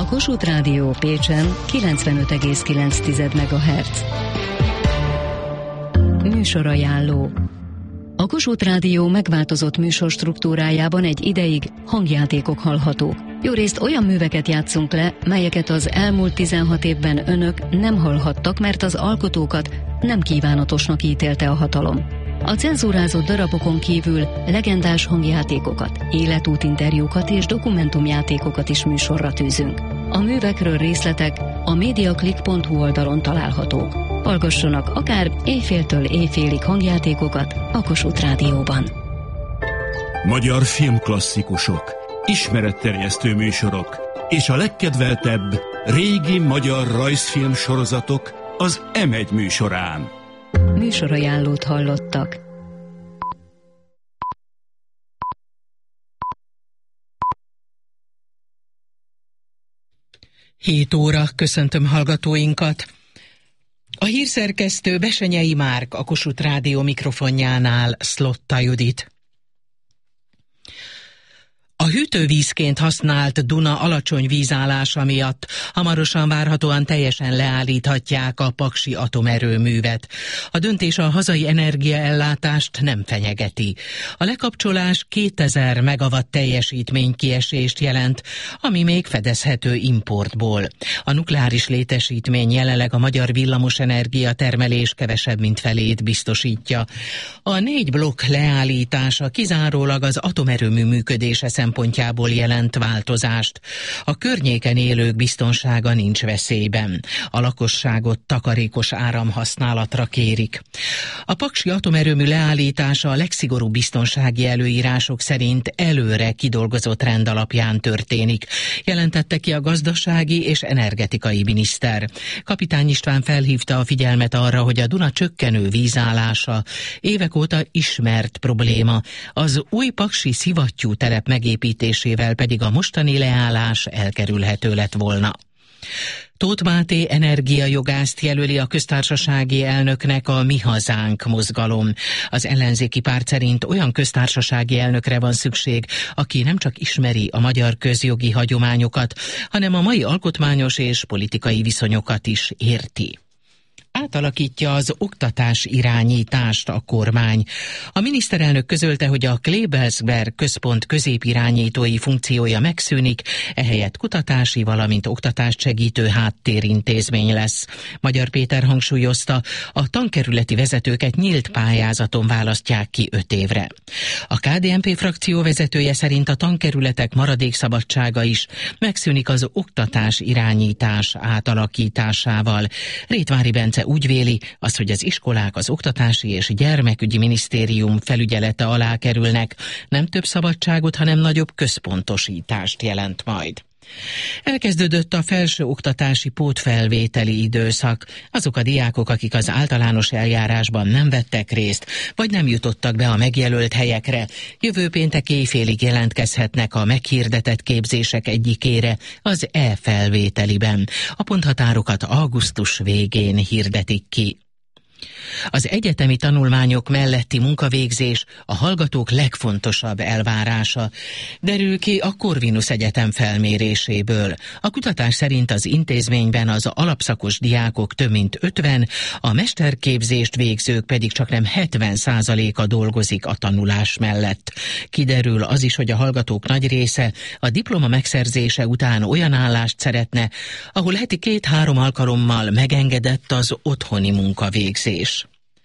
Kossuth Rádió Pécsen 95,9 MHz. Műsorajánló. A Kossuth Rádió megváltozott műsorstruktúrájában egy ideig hangjátékok hallhatók. Jórészt olyan műveket játszunk le, melyeket az elmúlt 16 évben önök nem hallhattak, mert az alkotókat nem kívánatosnak ítélte a hatalom. A cenzúrázott darabokon kívül legendás hangjátékokat, életútinterjúkat és dokumentumjátékokat is műsorra tűzünk. A művekről részletek a mediaclick.hu oldalon találhatók. Hallgassanak akár éjféltől éjfélig hangjátékokat a Kossuth Rádióban. Magyar filmklasszikusok, ismeretterjesztő műsorok és a legkedveltebb régi magyar rajzfilm sorozatok az M1 műsorán. Műsorajánlót hallottak. Hét óra, köszöntöm hallgatóinkat. A hírszerkesztő Besenyei Márk, a Kossuth Rádió mikrofonjánál Szlotta Judit. A hűtővízként használt Duna alacsony vízállása miatt hamarosan várhatóan teljesen leállíthatják a paksi atomerőművet. A döntés a hazai energiaellátást nem fenyegeti. A lekapcsolás 2000 megawatt teljesítménykiesést jelent, ami még fedezhető importból. A nukleáris létesítmény jelenleg a magyar villamosenergia termelés kevesebb mint felét biztosítja. A 4 blokk leállítása kizárólag az atomerőmű működése szempontjából jelent változást. A környéken élők biztonsága nincs veszélyben. A lakosságot takarékos áramhasználatra kérik. A paksi atomerőmű leállítása a legszigorúbb biztonsági előírások szerint előre kidolgozott rend alapján történik, jelentette ki a gazdasági és energetikai miniszter. Kapitány István felhívta a figyelmet arra, hogy a Duna csökkenő vízállása évek óta ismert probléma. Az új paksi szivattyú telep megépítésével pedig a mostani leállás elkerülhető lett volna. Tóth Máté energiajogászt jelöli a köztársasági elnöknek a Mi Hazánk mozgalom. Az ellenzéki párt szerint olyan köztársasági elnökre van szükség, aki nem csak ismeri a magyar közjogi hagyományokat, hanem a mai alkotmányos és politikai viszonyokat is érti. Átalakítja az oktatás irányítást a kormány. A miniszterelnök közölte, hogy a Klebersberg központ középirányítói funkciója megszűnik, ehelyett kutatási, valamint oktatást segítő háttérintézmény lesz. Magyar Péter hangsúlyozta, a tankerületi vezetőket nyílt pályázaton választják ki 5 évre. A KDNP frakció vezetője szerint a tankerületek maradékszabadsága is megszűnik az oktatás irányítás átalakításával. Rétvári Bence úgy véli, az, hogy az iskolák az Oktatási és Gyermekügyi Minisztérium felügyelete alá kerülnek, nem több szabadságot, hanem nagyobb központosítást jelent majd. Elkezdődött a felsőoktatási pótfelvételi időszak. Azok a diákok, akik az általános eljárásban nem vettek részt, vagy nem jutottak be a megjelölt helyekre, jövő péntek éjfélig jelentkezhetnek a meghirdetett képzések egyikére, az e-felvételiben. A ponthatárokat augusztus végén hirdetik ki. Az egyetemi tanulmányok melletti munkavégzés a hallgatók legfontosabb elvárása, derül ki a Corvinus Egyetem felméréséből. A kutatás szerint az intézményben az alapszakos diákok több mint 50, a mesterképzést végzők pedig csaknem 70%-a dolgozik a tanulás mellett. Kiderül az is, hogy a hallgatók nagy része a diploma megszerzése után olyan állást szeretne, ahol heti 2-3 alkalommal megengedett az otthoni munkavégzés.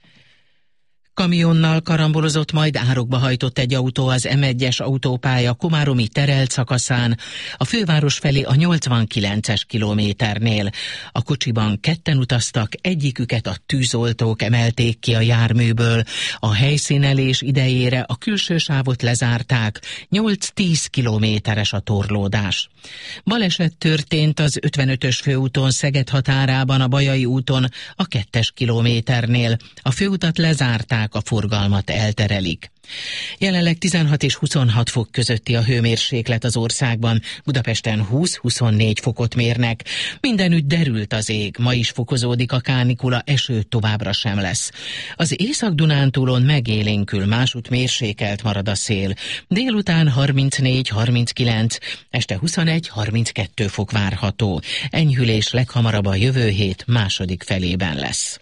Kamionnal karambolozott, majd árokba hajtott egy autó az M1-es autópálya komáromi terelt szakaszán, a főváros felé a 89-es kilométernél. A kocsiban 2 utaztak, egyiküket a tűzoltók emelték ki a járműből. A helyszínelés idejére a külső sávot lezárták, 8-10 kilométeres a torlódás. Baleset történt az 55-ös főúton Szeged határában, a Bajai úton a 2-es kilométernél. A főutat lezárták a forgalmat elterelik. Jelenleg 16 és 26 fok közötti a hőmérséklet az országban, Budapesten 20-24 fokot mérnek. Mindenütt derült az ég, ma is fokozódik a kánikula, eső továbbra sem lesz. Az Észak-Dunántúlon megélénkül, másutt mérsékelt marad a szél. Délután 34-39, este 21-32 fok várható. Enyhülés leghamarabb a jövő hét második felében lesz.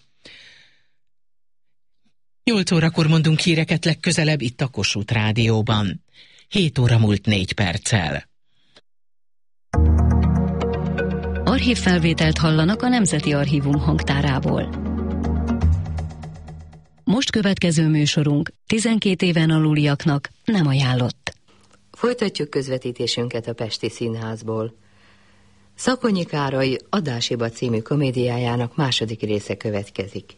8 órakor mondunk híreket legközelebb itt a Kossuth Rádióban. 7 óra múlt 4 perccel. Archívfelvételt hallanak a Nemzeti Archívum hangtárából. Most következő műsorunk 12 éven aluliaknak nem ajánlott. Folytatjuk közvetítésünket a Pesti Színházból. Szakonyi Károly Adáshiba című komédiájának második része következik.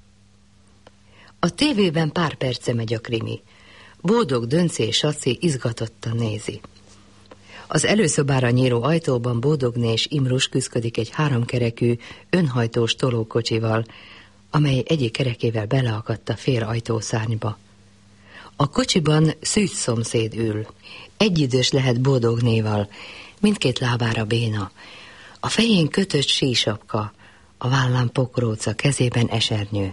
A tévében pár perce megy a krimi. Boldog Dönci és Saci izgatottan nézi. Az előszobára nyíló ajtóban Boldogné és Imrus küszködik egy 3 kerekű, önhajtós tolókocsival, amely egyik kerekével beleakadt a fél ajtószárnyba. A kocsiban Szűz szomszéd ül. Egyidős lehet Boldognéval, mindkét lábára béna. A fején kötött sísapka, a vállán pokróca, kezében esernyő.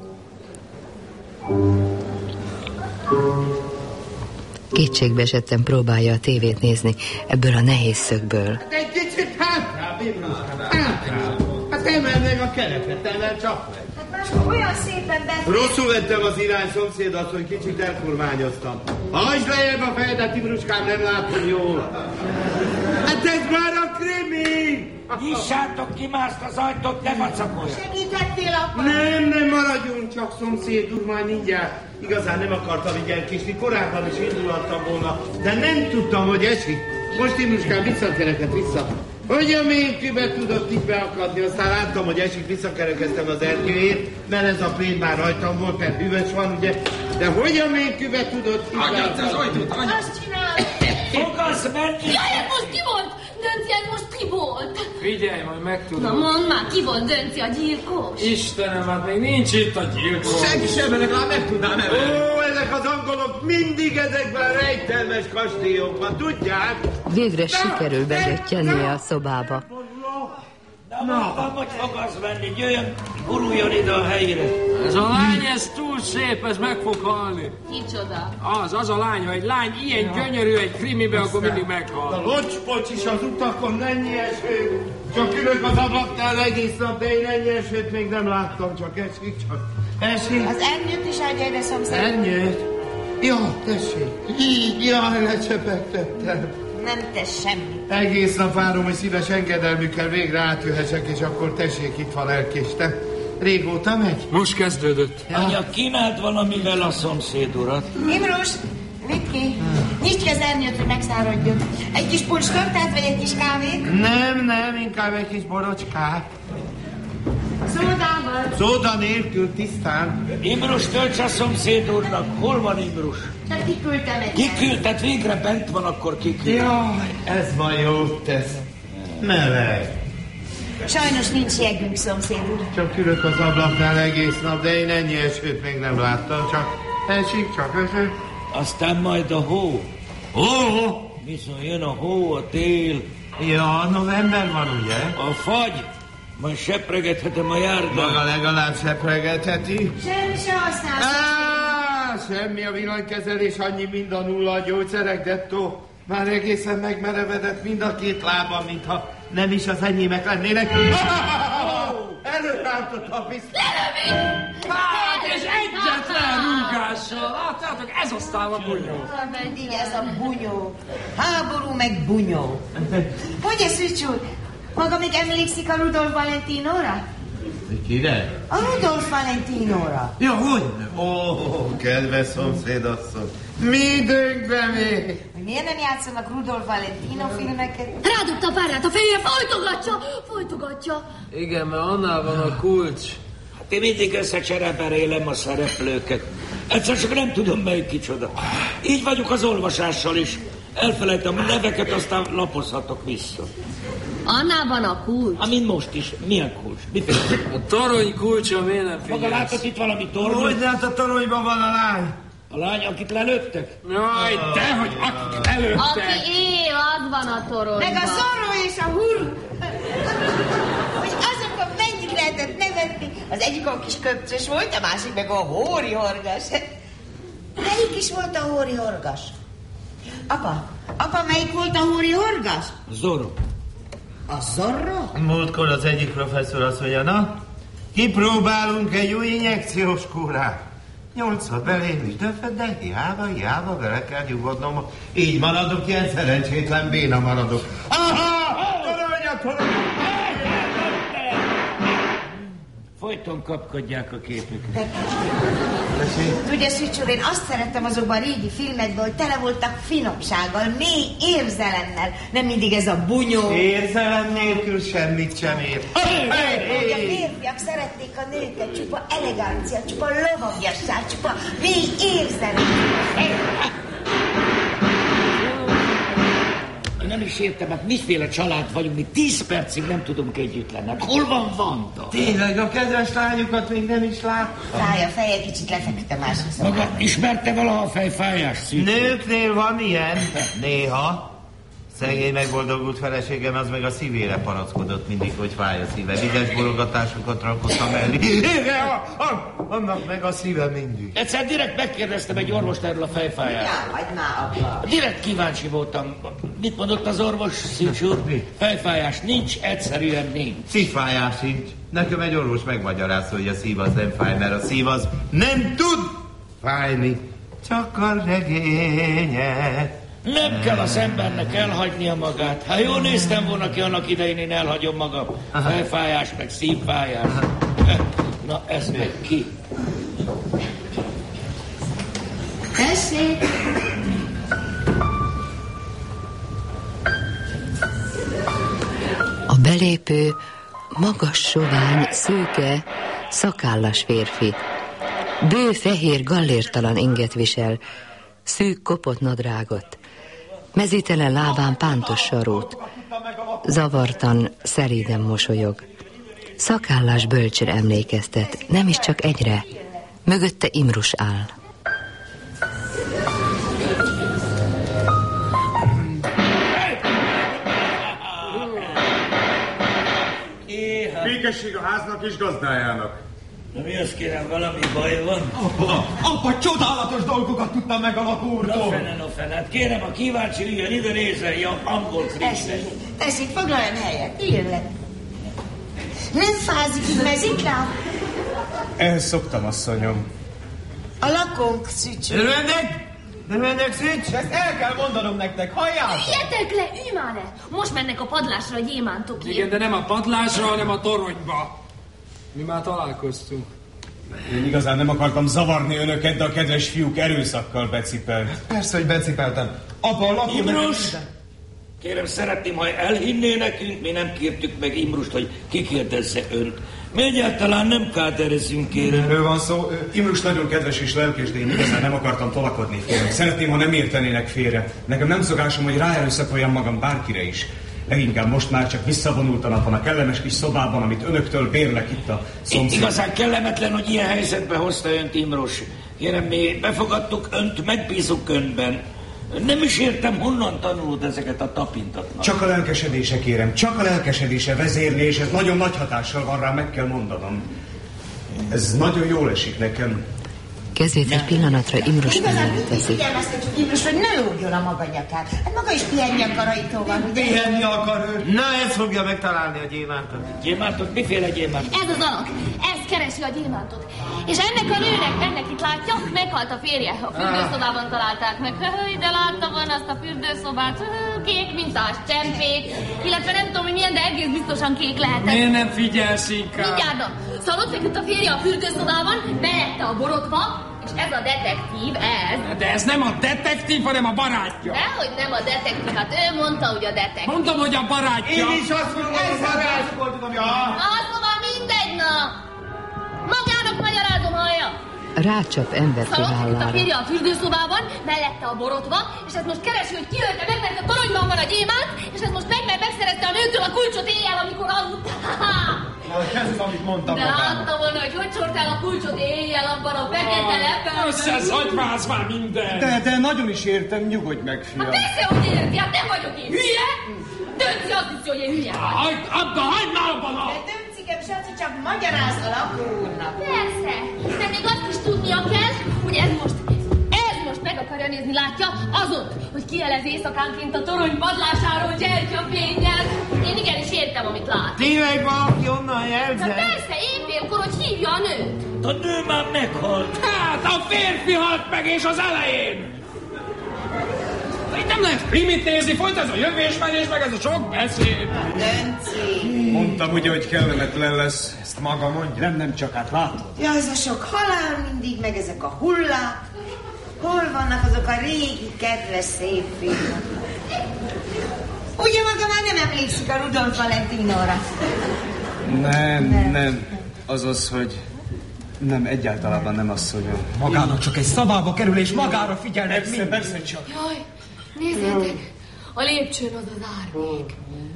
Kétségbe esetten próbálja a tévét nézni ebből a nehéz szögből. Hát egy kicsit hátrább, Imruskám, hátrább. Hát emeld meg a kerepet, emeld csak meg. Hát máskor olyan szépen beszél. Rosszul vettem az irány, szomszéd, hogy kicsit elkurványoztam. Hajtsd lejjebb a fejedet, Imruskám, nem látom jól. Hát ez már a krimi! Nyissátok ki mást az ajtót, ne vacakolj! Segítettél akkor? Nem maradjunk csak, szomszéd úr, már mindjárt. Igazán nem akartam így elkésni, korábban is indulattam volna, de nem tudtam, hogy esik. Most Imruskám visszakereket vissza. Hogy a mélykőbe tudott így beakadni, aztán láttam, hogy esik, visszakerekeztem az ernyőjét, mert ez a plén már rajtam volt, mert hűvös van, ugye? De hogy a mélykőbe tudott így beakadni? Az ajtót, anya! Azt csinál! Fogsz menni! Jaj, ez most ki volt? Dönci, ez most ki volt? Figyelj, majd megtudom. Na mondd már, ki volt Dönci, a gyilkos? Istenem, hát még nincs itt a gyilkos. Senki sem, legalább megtudnám el. Ó, ezek az angolok mindig ezekben a rejtelmes kastélyokban, tudják? Végre sikerül bezöttyennie a szobába. Na, mondtam, hogy fogsz menni, jöjjön, guruljon ide a helyére. Ez a lány, ez túl szép, ez meg fog halni. Kicsoda? Az a lány, ha egy lány ilyen gyönyörű egy krimibe, akkor mindig meghal. A locspocs is az utakon, ennyi eső. Csak ülök az ablaknál egész nap, de én ennyi esőt még nem láttam, csak esik, csak esik. Az ernyőt is adja ide, szomszéd. Ernyőt? Jó, tessék. Így, jaj, lecsepegtettem. Nem tesz semmi. Egész nap várom, hogy szíves engedelmükkel végre átjöhessek, és akkor tessék, itt van, elkéstem. Régóta megy? Most kezdődött. Anya, kínált valamivel a szomszéd urat. Imrus, vidd ki. Nyisd ki az ernyőt, hogy megszáradjon. Egy kis puncstortát, vagy egy kis kávét? Nem, inkább egy kis borocskát. Szódával. Szóda nélkül, tisztán. Imrus, tölts a szomszéd úrnak. Hol van Imrus? Csak kiküldtem egy. Kiküldtet, végre bent van, akkor kiküld. Jaj, ez van jót tesz. Meleg. Sajnos nincs jeggünk, szomszéd úr. Csak ülök az ablaknál egész nap, de én ennyi esőt még nem láttam, csak esik, csak eső. Aztán majd a hó. Ó! Bizony, jön a hó, a tél. Ja, november van, ugye? A fagy. Majd sepregethetem a járdán. Maga legalább sepregelheti. Semmi se használsz. Semmi a villanykezelés, annyi mind a nulla a gyógyszerek, dettó. Már egészen megmerevedett mind a két lába, mintha nem is az enyémek lennének. Előrántott a pisztolyt. Hát, és egyetlen rúgással. Látjátok, ez aztán a bunyó. Mindig ez a bunyó. Háború meg bunyó. Hogy ez, Szűcs úr? Maga még emlékszik a Rudolf Valentinóra? Kire? A Rudolf Valentinóra. Ja, hogy? Ó, kedves szomszédasszony. Mi időnkben még? Miért nem játszanak Rudolf Valentino filmeket? Rádugta a párját a fejére, folytogatja. Igen, mert annál van a kulcs. Hát én mindig összecsereberélem a szereplőket. Egyszer csak nem tudom, melyik kicsoda. Így vagyok az olvasással is. Elfelejtem a neveket, aztán lapozhatok vissza. Annál van a kulcs. Amint most is. Milyen kulcs? A torony kulcsa miért nem figyelsz? Maga látott itt valami torony? Hogy hát a toronyban van a lány? A lány, akit lelőttek? Jaj, dehogy akit lelőttek. Aki él, az van a toronyban. Meg a Zorro és a Hulk. Hogy azokon mennyit lehetett nevetni. Az egyik a kis köpcös volt, a másik meg a hóri horgas. Melyik is volt a hóri horgas? Apa, melyik volt a hóri horgas? Zorro. A Zorro? Múltkor az egyik professzor azt mondja, na, kipróbálunk egy új injekciós kúrát. 8-szor belém is, de hiába vele kell nyugodnom. Így maradok, ilyen szerencsétlen béna maradok. Aha! Torony! Folyton kapkodják a képüket. Tudja, Szücsúr, én azt szerettem azokban a régi filmekben, hogy tele voltak finomsággal, mély érzelemmel. Nem mindig ez a bunyó. Érzelem nélkül semmit sem ér. Hogy a férfiak szeretnék a nőket, csupa elegancia, csupa lovagiasság, csupa mély érzelem. Nem is értem, hát miféle család vagyunk, mi 10 percig nem tudunk együtt lenni. Hol van Vanda? Tényleg, a kedves lányukat még nem is lát. Fáj a feje, kicsit lefeküdt a másik szobában. Maga ismerte valaha a fejfájás szűk? Nőknél van ilyen, néha. Szegény megboldogult feleségem az meg a szívére panaszkodott mindig, hogy fáj a szíve. Vizes borogatásokat rakottam mellé. Igen, annak meg a szíve mindig. Egyszer direkt megkérdeztem egy orvost erről a fejfájásról. Ja, hagyd már abba. Direkt kíváncsi voltam. Mit mondott az orvos, Szűcs úr? Fejfájás nincs, egyszerűen nincs. Szívfájás sincs. Nekem egy orvos megmagyarázta, hogy a szív az nem fáj, mert a szív az nem tud fájni. Csak a regénye. Nem kell az embernek elhagynia magát. Ha jól néztem volna ki annak idején, én elhagyom magam. Fejfájás, meg szívfájás. Na, ez meg ki? Tessék! A belépő magas, sovány, szőke, szakállas férfi. Bő, fehér, gallértalan inget visel, szűk kopott nadrágot. Mezítelen lábán pántos sarót. Zavartan, szeríden mosolyog. Szakállás bölcsre emlékeztet, nem is csak egyre. Mögötte Imrus áll. Békesség a háznak és gazdájának. Na mi az, kérem, valami baj van? Apa, csodálatos dolgokat tudtam meg a lakóúrtól. No fene, hát kérem, a kíváncsi üljön, ide nézzen, ja, angol Krisztus. Tessék, foglaljon helyet, üljön le. Nem fázik, mezik rá? Ehhez szoktam, asszonyom. A lakónk, Szücs. Örvendek, Szücs? Ezt el kell mondanom nektek, halljátok? Üljetek le, ülj már le! Most mennek a padlásra a gyémántokért. Igen, de nem a padlásra, hanem a toronyba. Mi már találkoztunk. Én igazán nem akartam zavarni önöket, de a kedves fiúk erőszakkal becipelt. Persze, hogy becipeltem. Apa, a lakó... Imrus! Kérem, szeretném, ha elhinné nekünk, mi nem kértük meg Imrust, hogy kikérdezze önt. Mi egyáltalán nem káderezünk, kérem. Erről van szó. Imrus nagyon kedves és lelkes, de én igazán nem akartam tolakodni. Szeretném, ha nem értenének félre. Nekem nem szokásom, hogy ráerőszakoljam magam bárkire is. Leginkább most már csak visszavonult a napon a kellemes kis szobában, amit önöktől bérlek itt a szomszéd. Igazán kellemetlen, hogy ilyen helyzetbe hozta önt Imrus. Kérem, mi befogadtuk önt, megbízunk önben. Nem is értem, honnan tanulod ezeket a tapintatnak. Csak a lelkesedése, kérem, csak a lelkesedése vezérli, és ez nagyon nagy hatással van rá, meg kell mondanom. Ez nagyon jól esik nekem. Kezét egy pillanatra Imrus mellett teszi. Figyelmeztetjük Imrus, hogy ne lógjon a maga nyakát. Hát maga is pihenni akar rajtól van, ugye? Pihenni akar ő. Na, ez fogja megtalálni a gyémántot. Gyémántot? Miféle gyémántot? Ez az alak, ez keresi a gyémántot. És ennek a nőnek, itt látja, meghalt a férje. A fürdőszobában találták meg. De látta volna azt a fürdőszobát. Kék mintás csempék. Illetve nem tudom, hogy milyen, de egész biztosan kék lehetett. Miért nem figyelsz inkább? Mindjárt, szóval ott feküdt a férje a fürdőszobában, mellette a borotva, és ez a detektív, ez. De ez nem a detektív, hanem a barátja. Dehogy nem a detektív, hát ő mondta, hogy a detektív. Mondom, hogy a barátja. Én is azt mondom, hogy a barátja. Szóval mindegy, na. Magának magyarázom, hallja. Rácsap emberki Szóval ott vállára. a férje a fürdőszobában, mellette a borotva, és ez most keresi, hogy kiölte meg, mert a toronyban van a gyémánt, és ez most megszerezte a nőtől a kulcsot, Ez az, amit mondtam de magának. látta volna, hogy csortál a kulcsot éjjel abban a fekete lepelben. Összezagyváz már minden. De nagyon is értem, nyugodj meg, fiam. Hát persze, hogy érti, hát nem vagyok én hülye. Dönci azt hiszi, hogy én hülye vagy. Hagyd már abban a... De Döncikém, Saci, csak magyaráz a lakó úrnak. Persze, de még azt is tudnia kell, hogy ez most meg akarja nézni, látja, azon, hogy kielez éjszakánként a torony padlásáról gyertyafénnyel. Én igenis értem, amit lát. Tényleg valaki onnan jelzett? Hát persze, éjfélkor, hogy hívja a nőt. A nő már meghalt. Hát a férfi halt meg, és az elején. Itt nem lehet primit nézni, folyt ez a jövésmenés, meg ez a sok beszéd. Dönci. Mondtam ugye, hogy kellemetlen lesz. Ezt maga mondja. Nem csak, hát látod. Ja, ez a sok halál mindig, meg ezek a hullák. Hol vannak azok a régi, kedves, szép filmek? Ugye maga már nem emlékszik a Rudolf Valentinóra? Nem. Azaz, hogy nem, egyáltalán nem asszonyom. Magának csak egy szabába kerül, és magára figyelnek. Persze csak. Jaj, nézzétek, a lépcsőn az az árnyék.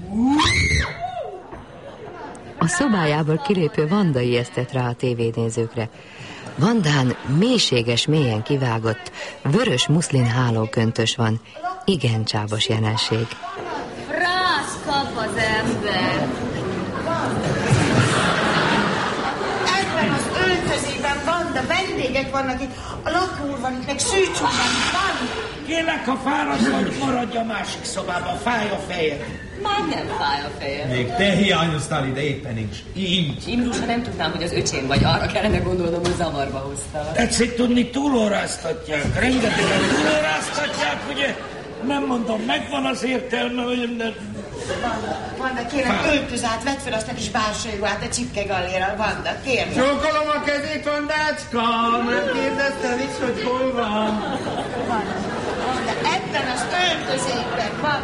A szobájából kilépő Vanda ijesztett rá a tévénézőkre. Vandán mélységes, mélyen kivágott, vörös muszlin hálóköntös van. Igen csábos jelenség. Frász kap az ember. Ebben az öltözében Vanda, vendégek vannak itt, a lakó úr van itt, meg Szűcsúr van. Kérlek, ha fáradt vagy, maradj a másik szobában, fáj a fejed. Már nem fáj a fejem. Még te hiányoztál ide, éppen nincs. Így. Imrus, ha nem tudnám, hogy az öcsém vagy, arra kellene gondolnom, hogy zavarba hoztál. Tetszik tudni, túlóráztatják. Rengetegen túlóráztatják, ugye? Nem mondom, megvan az értelme, hogy... Vanda, kérem, öltöz át, vedd fel azt a kis bársonyruhát a csipke galléra. Vanda, kérem. Csókolom a kezét, Vandácska! Nem kérdeztem is, hogy hol van. Vanda, ebben az öltözékben van.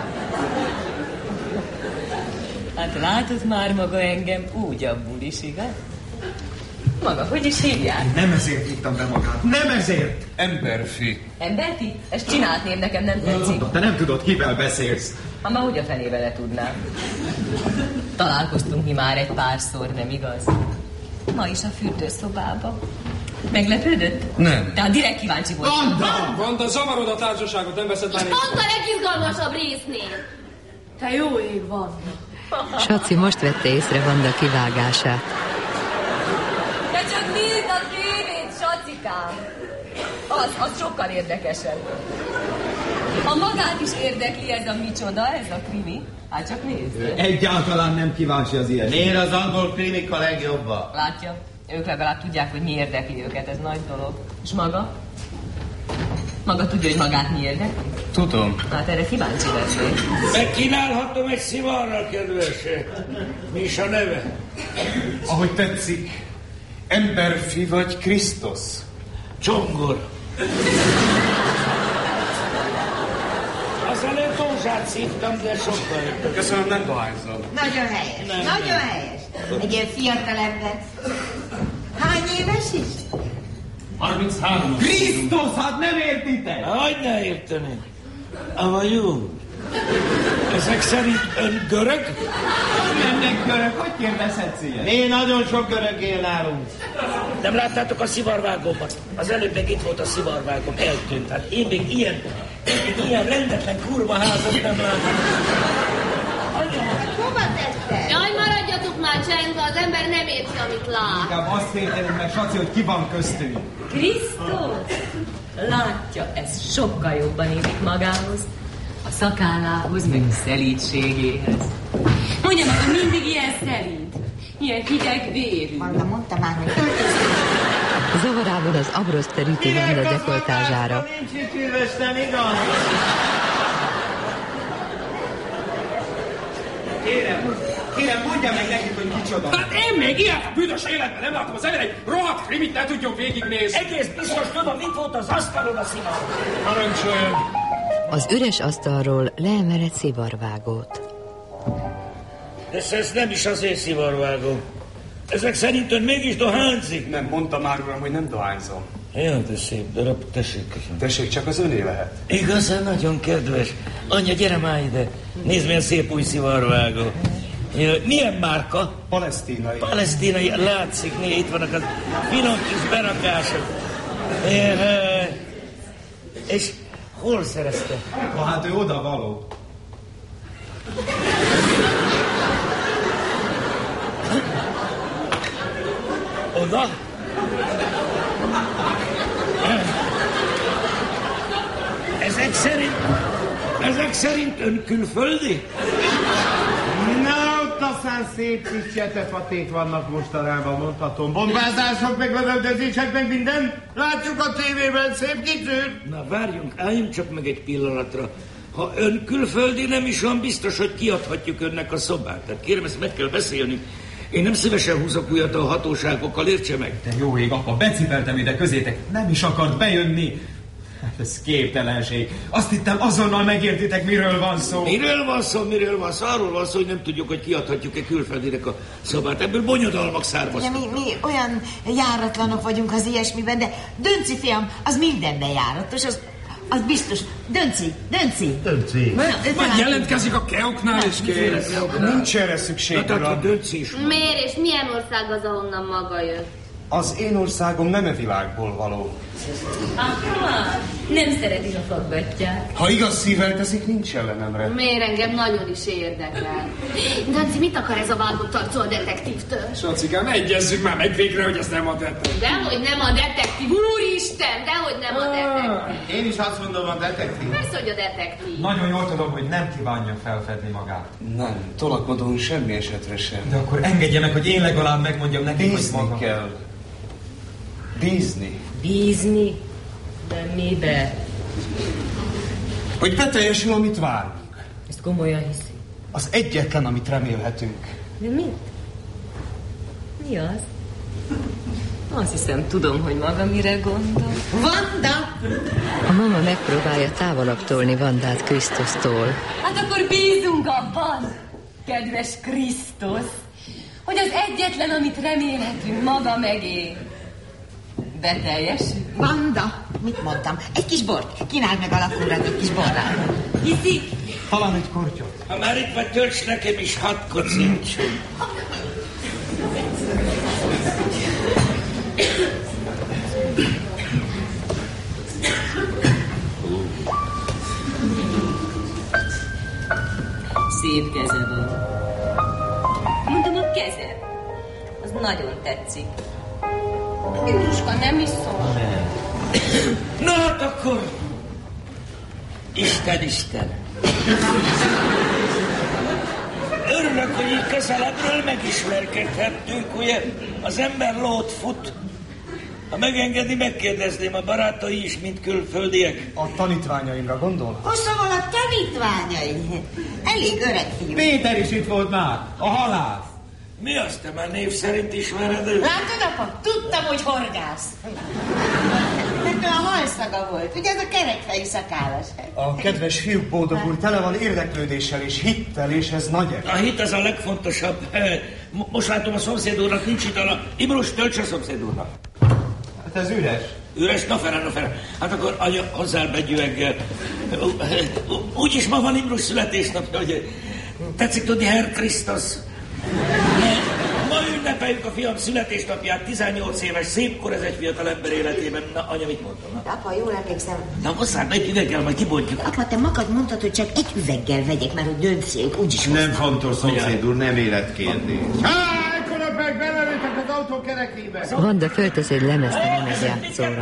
Hát látod már maga engem úgy abból is, igaz? Maga, hogy is hívják? Nem ezért hívtam be magát. Nem ezért! Emberfi. Emberti? Ezt csinált név, nekem nem tetszik. Te nem tudod, kivel beszélsz. Ha már hogy a fenébe le tudnám. Találkoztunk mi már egy párszor, nem igaz? Ma is a fürdőszobába. Meglepődött? Nem. Tehát direkt kíváncsi voltam. Vanda, zavarod a társaságot, nem veszed már. És pont a legizgalmasabb résznél. Te jó ég van. Saci most vette észre Vanda kivágását. De csak nézd a tévét, Sacikám! Az sokkal érdekesebb. Ha magát is érdekli ez a micsoda, ez a krimi, hát csak nézd. Egyáltalán nem kíváncsi az ilyesmi. Miért az angol krimik a legjobbak? Látja, ők legalább tudják, hogy mi érdekli őket, ez nagy dolog. És maga? Maga tudja, hogy magát mi érdekli? Tudom. Hát erre kíváncsi lennék. Megkínálhatom egy szivarral, kedvesek. Mi is a neve? Ahogy tetszik. Emberfi vagy Krisztus? Csongor. Az előtt Tózsát szívtam, de sokkal jobb. Köszönöm, nem dohányzom. Nagyon helyes, nagyon helyes. Egy ilyen fiatal ember. Hány éves is? 33. Krisztus, hát nem értitek! Hogy ne érteni? Ava jó. Ezek szerint ön görög? Mennek görög, hogy kérdezhetsz ilyen? Mi nagyon sok görög él nálunk. Nem láttátok a szivarvágómat? Az előbb még itt volt a szivarvágóm, eltűnt. Hát én még ilyen rendetlen kurva házat nem látom. Hova tette? Jaj, maradjatok már csendben, az ember nem érti, amit lát. Inkább azt értenem meg, Saci, hogy ki van köztünk. Krisztus? Látja, ez sokkal jobban illik magához. A szakállához, meg a szelídségéhez. Mondja maga, mindig ilyen szelíd. Ilyen hideg vérű. Vanda, mondta már, hogy Zavarából az abroszt teríti Vanda dekoltázsára. Nincs itt üves, nem igaz? Kérem, mondja meg nekik, hogy kicsoda. Hát én még ilyet büdös életben nem látom az elején, egy rohadt krimit ne tudjuk végignézni. Egész biztos tudom, mit volt az asztalon a szivar. Parancsoljon. Az üres asztalról leemelett szivarvágót. Ez nem is az én szivarvágom. Ezek szerint ön mégis dohányzik. Nem, mondta már uram, hogy nem dohányzom. Jaj, de szép darab, tessék, köszönöm. Tessék, csak az öné lehet. Igazán nagyon kedves. Anya, gyere már ide. Nézd, milyen szép új szivarvágó. Milyen márka? Palesztinai. Palesztinai, látszik, itt vannak az finom kis berakások. És hol szerezte? Hát ő oda való. Oda? Ezek szerint ön külföldi? Na, ott aztán szép kis csetepaték vannak mostanában, mondhatom. Bombázások, meg lövöldözések, meg minden. Látjuk a tévében, szép kitűr. Na, várjunk, álljunk csak meg egy pillanatra. Ha ön külföldi, nem is van biztos, hogy kiadhatjuk önnek a szobát. Tehát kérem, ezt meg kell beszélni. Én nem szívesen húzok újat a hatóságokkal, értse meg? De jó ég, apa, becipeltem ide közétek. Nem is akart bejönni. Hát ez képtelenség. Azt hittem, azonnal megértitek, miről van szó. Miről van szó? Arról van szó, hogy nem tudjuk, hogy kiadhatjuk-e külföldinek a szobát. Ebből bonyodalmak származnak. Mi olyan járatlanok vagyunk az ilyesmiben, de Dönci fiam, az mindenben járatos, az biztos. Dönci. Majd jelentkezik a Keoknál és kész. Nincs erre szükség, uram. Dönci is. Miért és milyen ország az, ahonnan maga jött? Az én országom nem e világból való. Aha, nem szereti, ha faggatják. Ha igaz szívvel teszik, nincs ellenemre. Miért engem nagyon is érdekel. Dönci, mit akar ez a vágott arcú a detektívtől? Sacikám, egyezzük már meg végre, hogy ez nem a detektív. Dehogy nem a detektív, úristen, dehogy nem a detektív. Én is azt mondom, a detektív. Persze, hogy a detektív. Nagyon jól tudom, hogy nem kívánja felfedni magát. Nem, tolakodón semmi esetre sem. De akkor engedje meg, hogy én legalább megmondjam neki, hogy maga. Kell. Bízni. Bízni? De mibe? Hogy beteljesül, amit várunk. Ezt komolyan hiszi. Az egyetlen, amit remélhetünk. De mit? Mi az? Azt hiszem, tudom, hogy maga mire gondol. Vanda! A mama megpróbálja távolabb tolni Vandát Krisztusztól. Hát akkor bízunk abban, kedves Krisztus, hogy az egyetlen, amit remélhetünk, maga megér. Beteljesül. Vanda! Mit mondtam? Egy kis bort. Kínáld meg a lakórat egy kis borral. Hiszi? Talán egy kortyot. Ha már itt vagy, tölts nekem is 6 kocincsot. Szép keze van. Mondom, a keze. Az nagyon tetszik. Józsuska, nem is szól. Na hát akkor... Isten. Örülök, hogy így közelebbről megismerkedhettünk, ugye? Az ember lót fut. Ha megengedi, megkérdezném, a barátai is, mint külföldiek. A tanítványaimra gondol? Szóval a tanítványai. Elég öreg fiú. Péter is itt volt már, a halász. Mi azt, te már név szerint ismered őt? Látod, apa? Tudtam, hogy horgász. A halszaga volt. Ugye ez a kerekfejű szakállas. A kedves fiúk, boldog úr, tele van érdeklődéssel és hittel, és ez nagy A hit az a legfontosabb. Most látom, a szomszéd úrnak nincs itt a... Imrus, tölts a szomszéd úrnak. Hát ez üres. Üres? Na fel. Hát akkor anya, hozzá begyüveggel. Úgyis ma van Imrus születésnapja, hogy tetszik tudni, Herr Krisztus. Ma ünnepeljük a fiam születésnapját, 18 éves, szépkor ez egy fiatal ember életében. Na, anya, mit mondtam? Na? Apa, jól emlékszem. Na, hozzá, egy üveggel, majd kibontjuk. Apa, te magad mondtad, hogy csak egy üveggel vegyek, mert hogy döntszék, úgyis Nem fontos, szomszéd úr, nem életkérdés. Ekkora meg belelőttek az autó kerekébe. Vanda föltesz egy lemezt a lemezjátszóra.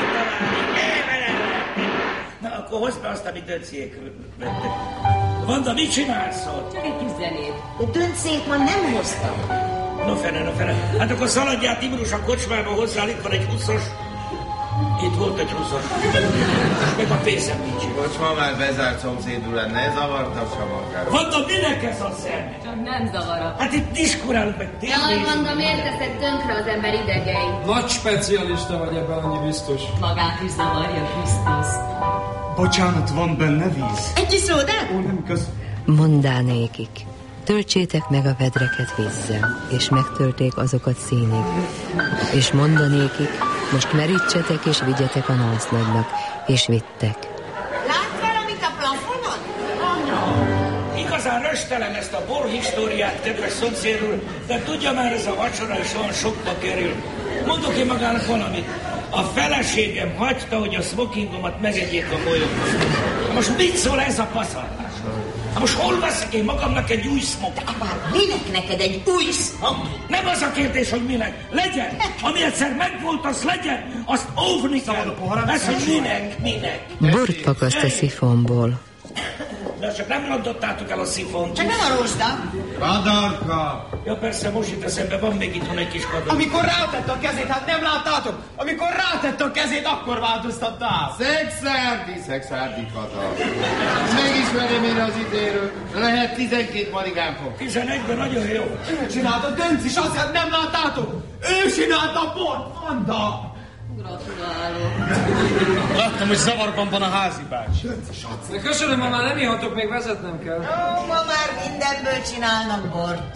Na, akkor hozd be azt, amit döntszék vettek. Vanda, mit csinálsz ott? Csak egy kis zenét. De döntszék ma nem hoztam. No fene. Hát akkor szaladját Imrus a kocsmába hozzá, itt van egy 20-os. Itt volt egy 20-os. Meg a pénzem nincs. Kocsma már bezárt, szomszéd úr, ne zavartassa magát. Vanda, minek ez a szem? Csak nem zavar. Hát itt diskurálunk meg tényleg. Jaj, mondom, miért teszed tönkre az ember idegei? Nagy specialista vagy ebben, annyi biztos. Magát is zavarja Krisztus. Bocsánat, van benne víz. Egy kis szódát? Ó, nem köz... Mondánékik. Töltsétek meg a vedreket vízzel, és megtölték azokat színig. És mondanékik, most merítsetek és vigyetek a nászlagnak, és vittek. Látsz valamit a plafonon? Igazán röst Éreztelem ezt a borhistóriát, kedves szomszéd úr, de tudja már, ez a vacsora is olyan sokba kerül. Mondok én magának valamit. A feleségem hagyta, hogy a smokingomat megegyék a bolyok. Most mit szól ez a paszarlás? Most hol veszek én magamnak egy új smoking? Minek neked egy új smoking? Nem az a kérdés, hogy minek. Legyen! Ami egyszer megvolt, az legyen! Azt óvni kell! Ez, hogy minek? Bort pakaszt a szifonból. De csak nem rondottátok el a szifont. Csak nem a rózsda. Kadarka! Ja persze, most itt eszembe, van még itthon egy kis kadarka. Amikor rátette a kezét, hát nem láttátok? Amikor rátette a kezét, akkor változtatta át. Szexárdi kadarka. Megismerem én az idéről. Lehet 12 marigánfok. 11-ben nagyon jó. Ő csinálta, Dönc is, azért nem láttátok? Ő csinálta a bort, Vanda! Gratulálok. Láttam, hogy zavarban van a házi bácsi. Köszönöm, ma már nem ihatok, még vezetnem kell. Ma már mindenből csinálnak bort.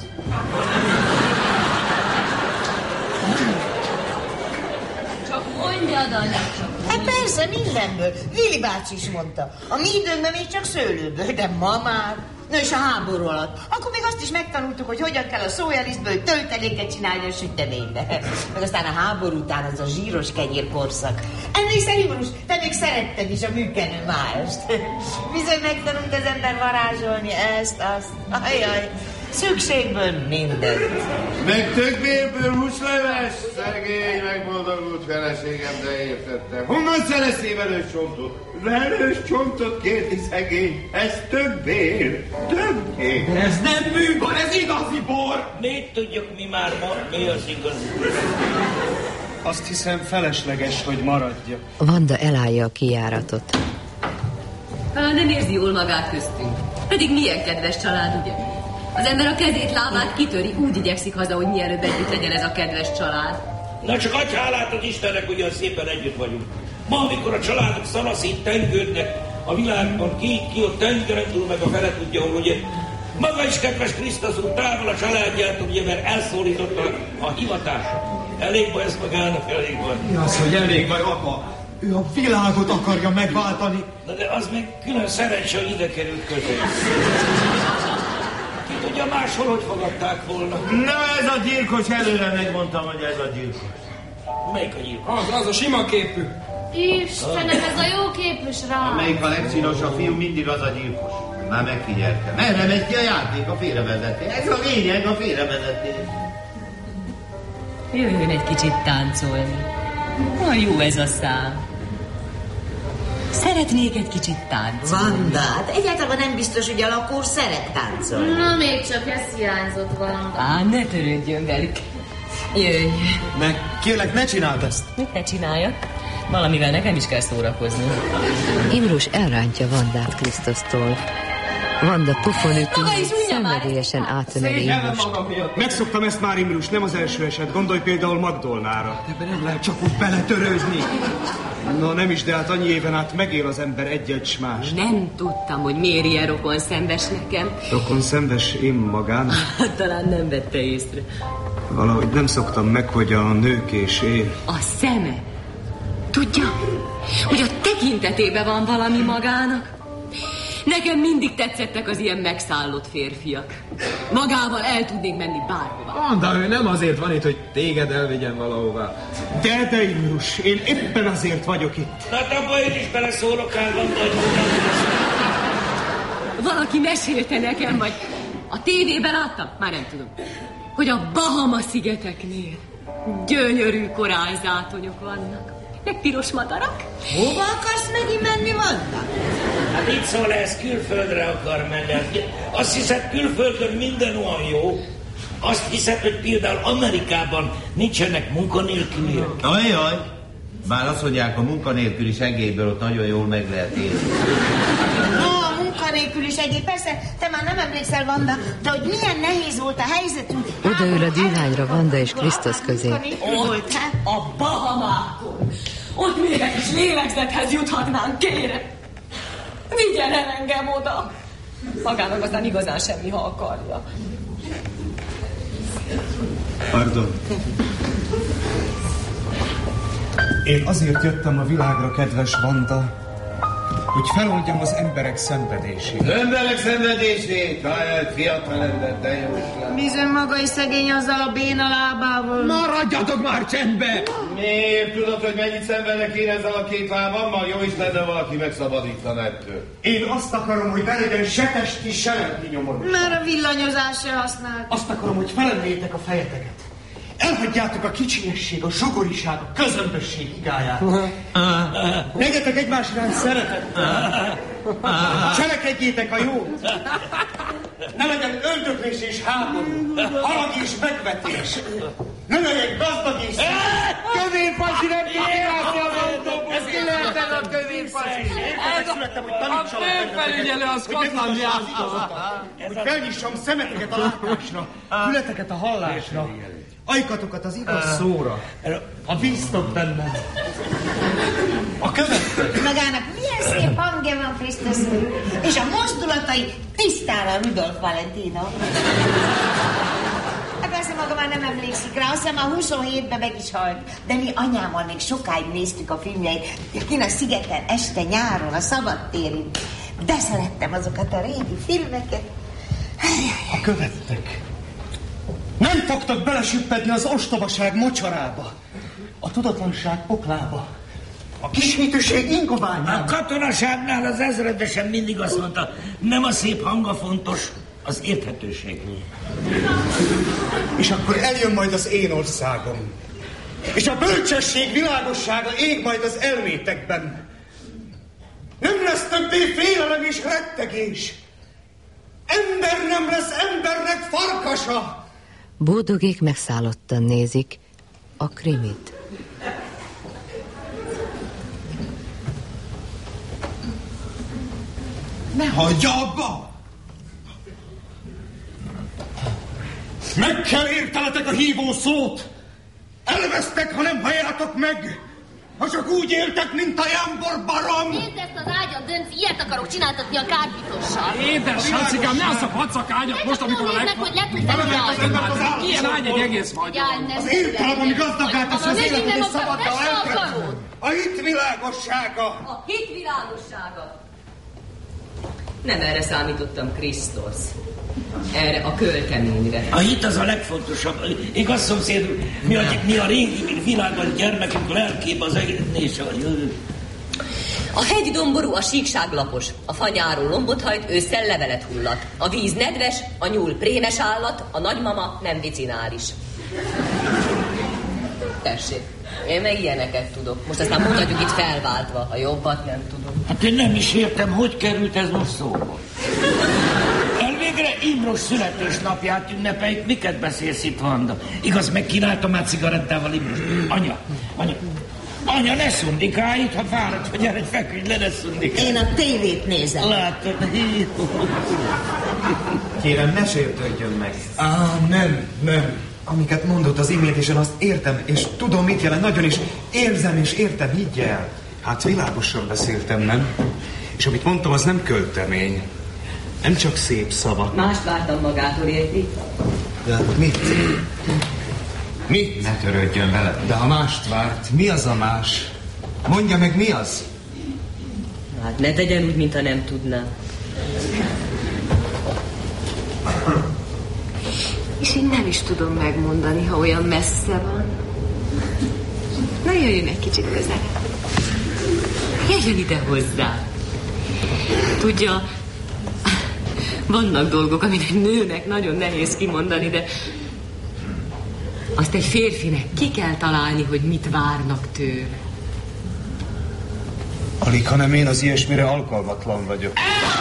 Csak mondjad, Anya, Hát persze, mindenből. Vili bácsi is mondta. A mi időnkben még csak szőlőből, de ma már. Na és a háború alatt. Akkor még azt is megtanultuk, hogy hogyan kell a szójalisztből tölteléket csinálni a süteménybe. Meg aztán a háború után az a zsíros kenyérkorszak. Emlékszel, Imrus, te még szeretted is a műkenő mást. Bizony megtanult az ember varázsolni ezt, azt. Ajaj, szükségből mindent. Meg többéből húsleves. Szegény, megboldogult feleségem, de értettem. Honnan szereztél velős csontot? Velős csontot kérti szegény. Ez többér. Többér. De ez nem műbor, ez igazi bor. Még tudjuk mi már ma, mi az igazi. Azt hiszem felesleges, hogy maradjak. Vanda elállja a kijáratot. Nem érzi jól magát köztünk. Pedig milyen kedves család, ugye? Az ember a kezét, lábát kitöri, úgy igyekszik haza, hogy mielőbb együtt legyen ez a kedves család. Na csak adj hálát az Istennek, hogy olyan szépen együtt vagyunk. Ma, amikor a családok szanaszét tengődnek a világban, ki ott tengeren túl, meg a fele tudja, hol, ugye? Maga is, kedves Krisztus úr, távol a családjától, ugye, mert elszólította a hivatása. Elég baj ez magának, elég baj. Mi az, hogy elég baj, apa? Ő a világot akarja megváltani. Na de az még külön szerencsé, hogy ide került közel. Ki tudja máshol, hogy fogadták volna. Na ez a gyilkos, előre megmondtam, hogy ez a gyilkos. Melyik a gyilkos? Az a sima képű. Istenem, ez a jó képű srác. Amelyik a legszínosabb fiú, mindig az a gyilkos. Már megfigyeltem. Erre megy ki a játék, a félrevezetés. Ez a lényeg, a félrevezetés. Jöjjön egy kicsit táncolni. Olyan jó ez a szám. Szeretnék egy kicsit táncolni. Vanda, hát egyáltalán nem biztos, hogy a lakó szeret táncolni. Na, még csak ez hiányzott, Vanda. Ne törődjön velük. Jöjj. Meg kérlek, ne csináld ezt. Mit ne csináljak? Valamivel nekem is kell szórakozni. Imrus elrántja Vandát Krisztusztól. Vanda pofonüti, szenvedélyesen átöneli Imrust. Megszoktam ezt már, Imrus, nem az első eset. Gondolj például Magdolnára. Ebben nem lehet csak úgy beletörőzni. Na nem is, de hát annyi éven át megél az ember egy-egy s más. Nem tudtam, hogy miért ilyen rokon szenves nekem. Rokon szenves én magán? Talán nem vette észre. Valahogy nem szoktam meg, hogy a nőkés él. A szeme. Tudja, hogy a tekintetében van valami magának. Nekem mindig tetszettek az ilyen megszállott férfiak. Magával el tudnék menni bárhova. De ő nem azért van itt, hogy téged elvigyen valahová. De, Imrus, én éppen azért vagyok itt. Hát abban én is beleszólok el, Vanda, hogy valaki mesélte nekem, vagy a tévében láttam, már nem tudom, hogy a Bahama-szigeteknél gyönyörű korálzátonyok vannak. Meg piros madarak. Hova akarsz megint menni, Vanda? Hát itt szól, ez külföldre akar menni. Azt hiszed, külföldön minden olyan jó. Azt hiszed, hogy például Amerikában nincsenek munkanélküliek. Ajaj, bár azt mondják, a munkanélküli segélyből ott nagyon jól meg lehet élni. A munkanélküli segély, persze, te már nem emlékszel, Vanda, de hogy milyen nehéz volt a helyzetünk. Odaül a dűlányra Vanda és Krisztus közé. Volt, hát? A Bahamákon. Ott még egy kis lélegzethez juthatnánk, kérem. Vigyen el engem oda. Magának aztán igazán semmi, ha akarja. Pardon. Én azért jöttem a világra, kedves Vanda, hogy feloldjam az emberek szenvedését. Az emberek szenvedését? Hát, fiatal ember, de jó is. Bizony maga is szegény azzal a béna lábával. Maradjatok már csendbe! Miért tudod, hogy mennyit szenvedek én ezzel a két lábammal? Jó is lenne valaki megszabadítana ettől. Én azt akarom, hogy ne legyen se testi, se lelki nyomorúság. Már a villanyozás se használt. Azt akarom, hogy felemeljétek a fejeteket. Elhagyjátok a kicsinyesség, a zsugoriság, a közömbösség higáját. Legyetek egymás iránt szeretettel. Cselekedjétek a jót. Ne legyen öldöklés és háború, harag és megvetés. Ne legyen gazdag és Kövérpasi nem tud kirászni az autóból. Ez ki lehetett a kövérpasi? Születtem, hogy tanítsam a főfelügyelő a Skotlandjától. Hogy felnyissam szemeteket a látásra, fületeket a hallásra, ajkatokat az igaz szóra, ha bíztok bennem. A következő. Magának milyen szép hangja van, Krisztus, és a mozdulatai tisztán a Rudolf Valentino. Hát persze maga már nem emlékszik rá, azt hiszem a 27-ben meg is halt. De mi anyámmal még sokáig néztük a filmjeit, kint a szigeten, este, nyáron, a szabadtéren. De szerettem azokat a régi filmeket. Ha követtek, nem fogtok belesüppedni az ostobaság mocsarába, a tudatlanság poklába, a kismitűség ingoványába. A katonaságnál az ezredesen mindig azt mondta, nem a szép hanga fontos, az érthetőség. És akkor eljön majd az én országom, és a bölcsesség világossága ég majd az elmétekben. Nem lesz többé félelem és rettegés. Ember nem lesz embernek farkasa. Boldogék megszállottan nézik a krimit. Ne hagyja abba! Meg kell érteletek a hívó szót! Elvesztek, ha nem halljátok meg! Ha csak úgy éltek, mint a jámbor barom! Nézd ezt az ágyat, Dönci, ilyet akarok csináltatni a kárpitossal. Édes, Hancikám, ne azt a pacak ágyat most, amikor a hogy le tudsz ilyen ágy egy egész vagy. Az értelem gazdaggá teszi az életet és szabadta a lelket! A hit világossága! A hit világossága! Nem erre számítottam, Krisztus. Erre a költeményre. A hit az a legfontosabb. Igaz, szomszéd, mi a régi világban gyermekünk lelkébe az egész. A hegydomború, a síkság lapos, a fanyáról lombot hajt, ősszel levelet hullat. A víz nedves, a nyúl prémes állat, a nagymama nem vicinális. Tessék, én meg ilyeneket tudok. Most aztán mondhatjuk itt felváltva, a jobbat nem tudom. Hát én nem is értem, hogy került ez most szóba. Elvégre Imros születésnapját ünnepeljük, miket beszélsz itt, Vanda? Igaz, megkínáltam már cigarettával Imros. Anya, ne szundikálj itt, ha fáradt, hogy gyere, feküdj le, ne szundikálj. Én a tévét nézem. Látod? Kérem, ne sértődjön meg. Nem. Amiket mondott az imént, és én azt értem, és tudom, mit jelent, nagyon is érzem, és értem, higgy el. Hát világosan beszéltem, nem? És amit mondtam, az nem költemény. Nem csak szép szavak. Mást vártam magától, érti? De mit? Ne törődjön vele. De ha mást várt, mi az a más? Mondja meg, mi az? Hát ne tegyen úgy, mintha nem tudná. És én nem is tudom megmondani, ha olyan messze van. Na, jöjjön egy kicsit közelebb. Jöjjön ide hozzá. Tudja, vannak dolgok, amit egy nőnek nagyon nehéz kimondani, de azt egy férfinek ki kell találni, hogy mit várnak tőle. Alig, hanem én az ilyesmire alkalmatlan vagyok.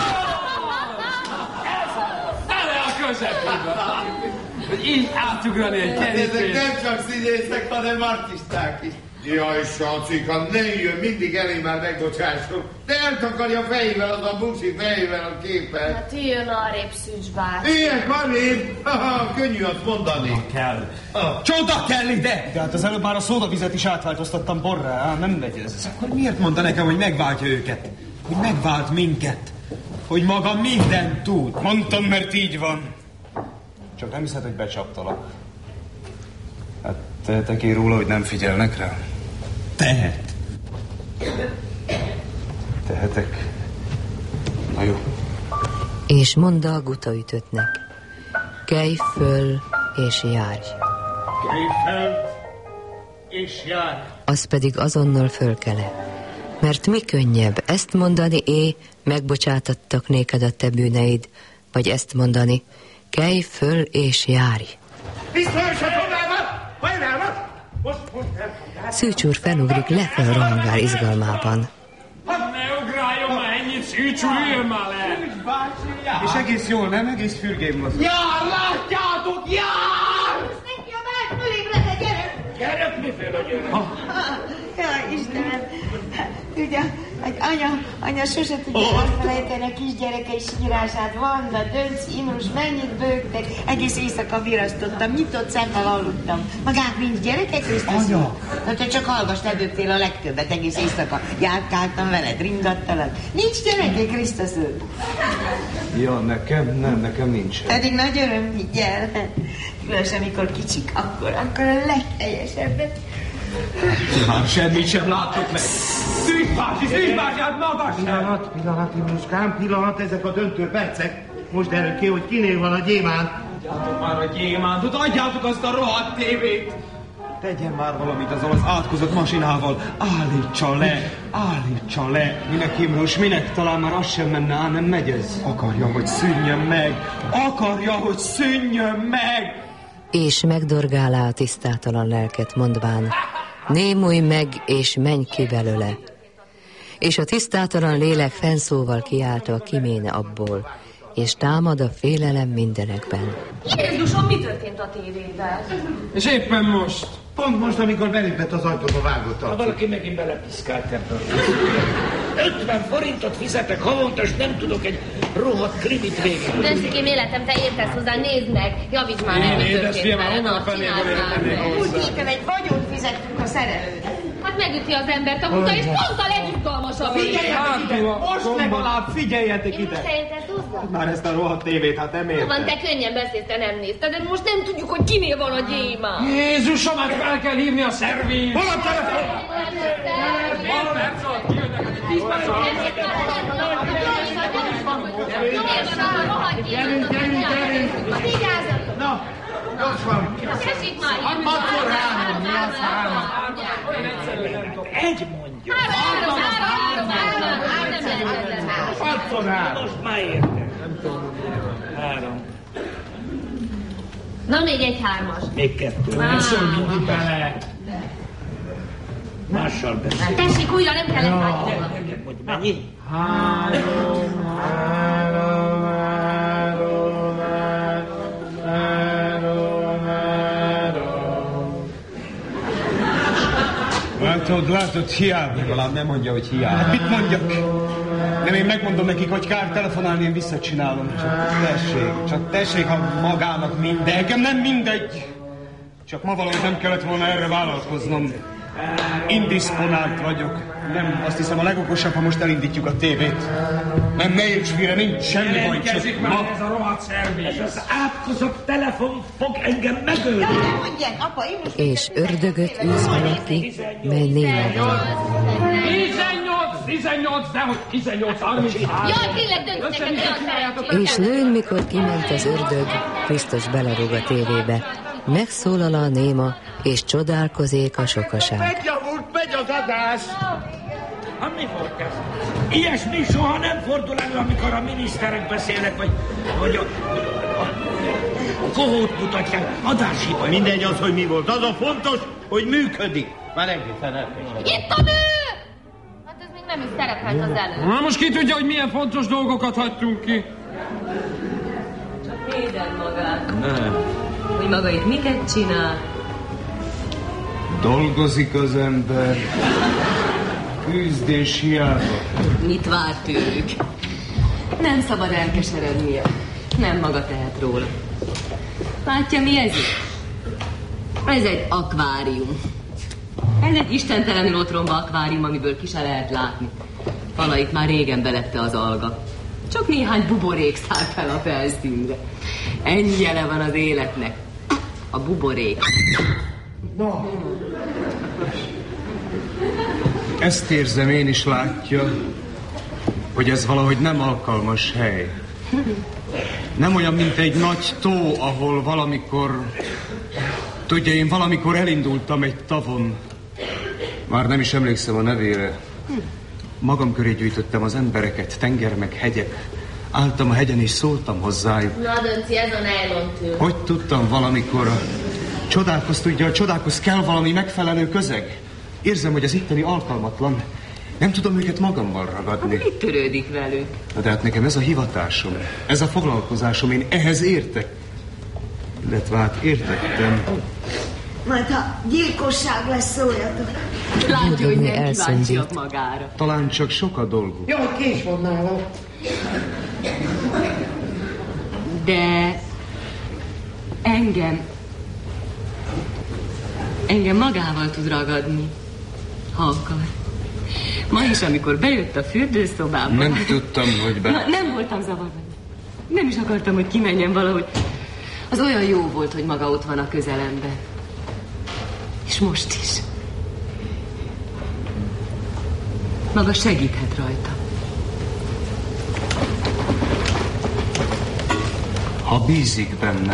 Tele a közepébe! Hogy így átugrani egy kerítést. Ezek nem csak színészek, hanem artisták is. Jaj, Sacika, ne jön, mindig elé már megbocsások. De eltakarja fejével az a busi, fejével a képen. Hát jön arrébb, Szűcs bár. Ilyek van én? Könnyű azt mondani. Kell. Csoda kell ide! De hát az előbb már a szódavizet is átváltoztattam borrá, nem megy ez. Akkor miért mondta nekem, hogy megváltja őket? Hogy megvált minket? Hogy maga mindent tud? Mondtam, mert így van. Csak nem hiszed, hogy becsaptalak. Hát tehetek én róla, hogy nem figyelnek rá? Tehetek. Na jó. És mondta a gutaütöttnek: kelj föl és járj. Kelj föl és járj. Az pedig azonnal fölkele. Mert mi könnyebb ezt mondani, megbocsátattak néked a te bűneid, vagy ezt mondani: kelj föl és járj. Szűcs úr felugrik, lefel rohangál izgalmában. Ne ugráljon már ennyit, Szűcs úr, üljön már le! És egész jól, nem? Egész fürgén van. Jár, látjátok, jár! Neki a vágy fölébredne, gyere! Gyerek, miféle gyerek? Jaj, Istenem! Tudja, hogy anya sose tudja elfelejteni a kisgyereke sírását. Vanda, Dönc, Imrus, mennyit bőgtek. Egész éjszaka virasztottam, nyitott szemmel aludtam. Magát nincs gyerekek, Krisztus? Anya! Te csak hallgass, lebőgtél a legtöbbet egész éjszaka. Járkáltam veled, ringattalak. Nincs gyerekek, Krisztus? Ja, nekem nincs. Pedig nagy öröm, higgyel. Különösen, amikor kicsik, akkor a leghelyesebbet. Már semmit sem látok meg. Szűcs bácsi, hát magas! Pillanat, Imruskám, pillanat, ezek a döntő percek. Most derül ki, hogy kinél van a gyémánt. Adjátok már a gyémántot, adjátok azt a rohadt tévét! Tegyen már valamit azzal az átkozott masinával. Állítsa le. Minek, Imrus, minek? Talán már az sem menne, nem megy ez. Akarja, hogy szűnjön meg! És megdorgálá a tisztátalan lelket, mondván: némulj meg, és menj ki belőle. És a tisztátalan lélek fennszóval kiáltva kiméne abból, és támad a félelem mindenekben. Jézusom, mi történt a tévével? És éppen most. Pont most, amikor belépett az ajtóba vágott arcú. Valaki megint belepiszkált ebből. 50 forintot fizetek havonta, és nem tudok egy rohadt krimit végig. Dönszikém, életem, te értesz hozzá, nézd meg! Javíts már meg, mi történt vele. Na, csináld már. Úgy éppen egy vagyont fizettünk a szerelőnek. Hát megüti az embert a munka, és pont a legizgalmasabb. Figyeljetek ide! Most legalább figyeljetek ide! Most te értesz hozzá? Már ezt a rohadt tévét, hát nem értem. Van, te könnyen beszélsz, te nem nézted, de most nem tudjuk, hogy kinél van a gyémán. Jézusom, hát fel kell hívni a szervíz! Hol a telefon? Van perc alatt, kijönnek, hogy 10 perc alatt. Gyerünk! Na, gyors van! Tessék már! 6-3, mi az 3? Egy mondja. 6-3. Most már értem. Nem tudom. 3. Na, még egy 3-as. Még 2. Mindig bele. Mással beszél. Tessék, újra nem kellett látni. Hogy mennyi? 3. Látod, hiába. Legalább nem mondja, hogy hiába. Hát mit mondjak? Nem, én megmondom nekik, hogy kár telefonálni, én visszacsinálom. Csak tessék, ha magának mindegy. Nekem nem mindegy. Csak ma valahogy nem kellett volna erre vállalkoznom. Indisponált vagyok. Nem, azt hiszem a legokosabb, ha most elindítjuk a tévét. Nem, ne érts félre, nincs semmi baj. Jelentkezik már ez a rohadt szervíz. Ez az átkozott telefon fog engem megölni. Nem mondják, apa, én most... És ördögöt űz valaki, mely néma van. 18, dehogy 18, 33. Jaj, tényleg döntsetek el a szerencsét. És lőn, mikor kiment az ördög, Krisztus belerúg a tévébe. Megszólal a néma, és csodálkozék a sokaság. Megjavult, megy az adás! Hát mi volt ez? Ilyesmi soha nem fordul elő, amikor a miniszterek beszélnek, vagy a kohót mutatják, adáshiba. Mindegy az, hogy mi volt. Az a fontos, hogy működik. Már egészen elkezdtem. Itt a nő! Hát ez még nem is szerepelt az előtt. Na most ki tudja, hogy milyen fontos dolgokat hagytunk ki? Csak véded magát. Nem. Hogy maga itt miket csinál? Dolgozik az ember. Küzd és hiába. Mit vár tőlük? Nem szabad elkeserednie. Nem maga tehet róla. Látja, mi ez? Ez egy akvárium. Ez egy istentelenül otromba akvárium, amiből ki se lehet látni. Falait már régen belepte az alga. Csak néhány buborék száll fel a felszínre. Ennyi jele van az életnek. A buborék. No. Ezt érzem én is, látja. hogy ez valahogy nem alkalmas hely. Nem olyan, mint egy nagy tó, ahol valamikor... Tudja, én valamikor elindultam egy tavon. Már nem is emlékszem a nevére. Magam köré gyűjtöttem az embereket, tenger meg hegyek. Álltam a hegyen és szóltam hozzájuk. Na, Dönci, ez a nejlontől. Hogy tudtam valamikor... Csodákhoz kell valami megfelelő közeg. Érzem, hogy az itteni alkalmatlan. Nem tudom őket magammal ragadni. Mit törődik velük? Na de hát nekem ez a hivatásom, ez a foglalkozásom, én ehhez értek. Illetve hát értettem. Majd ha gyilkosság lesz, szóljatok. Látja, hogy nem kíváncsiak magára. Talán csak sok a dolguk. Jó, hogy kés van nála. De... Engem magával tud ragadni, ha akar. Ma is, amikor bejött a fürdőszobába... Nem tudtam, hogy be... Nem voltam zavarva. Nem is akartam, hogy kimenjen valahogy. Az olyan jó volt, hogy maga ott van a közelemben. És most is. Maga segíthet rajta. Ha bízik bennem.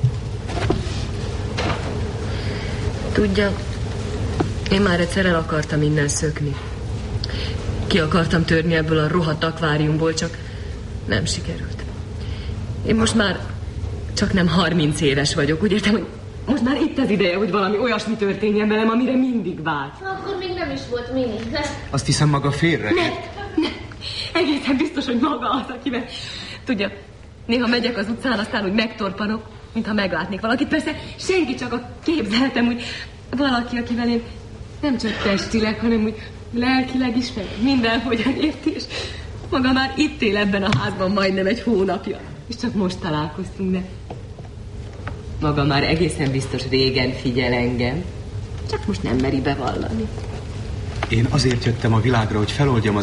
Tudja, én már egyszer el akartam innen szökni. Ki akartam törni ebből a rohadt akváriumból, csak nem sikerült. Én most már csak nem 30 éves vagyok, úgy értem, hogy most már itt az ideje, hogy valami olyasmi történjen velem, amire mindig várt. Akkor még nem is volt Mini. Azt hiszem, maga félre. Nem. Egészen biztos, hogy maga az, akivel... Tudja, néha megyek az utcán, aztán úgy megtorpanok, mintha meglátnék valakit. Persze senki, csak a képzeltem, úgy valaki, akivel én nem csak testileg, hanem úgy lelkileg is, meg mindenhogyan érti, és maga már itt él ebben a házban majdnem egy hónapja. És csak most találkoztunk, de maga már egészen biztos régen figyel engem. Csak most nem meri bevallani. Én azért jöttem a világra, hogy feloldjam